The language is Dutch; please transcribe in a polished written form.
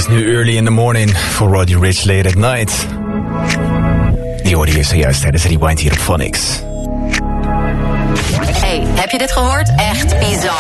is nu early in the morning voor Roddy Ricch Late at Night. Die hoorde je zojuist tijdens Rewind hier op Phonics. Hey, heb je dit gehoord? Echt bizar.